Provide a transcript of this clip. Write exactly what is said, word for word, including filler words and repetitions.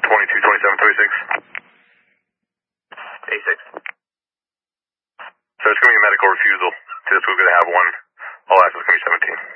twenty-two, twenty-seven, thirty-six. A six. So it's going to be a medical refusal. So we're going to have one. All access going to be seventeen.